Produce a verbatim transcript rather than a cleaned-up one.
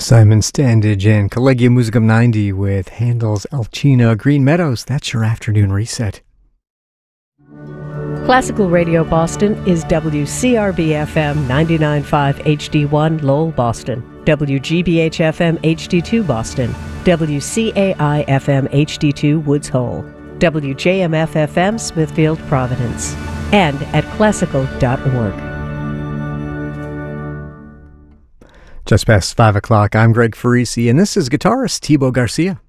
Simon Standage and Collegium Musicum ninety with Handel's Alcina. Green Meadows, that's your afternoon reset. Classical Radio Boston is W C R B F M ninety-nine point five H D one Lowell, Boston, W G B H F M H D two Boston, W C A I F M H D two Woods Hole, W J M F F M Smithfield, Providence, and at classical dot org. Just past five o'clock, I'm Greg Farisi, and this is guitarist Thibaut Garcia.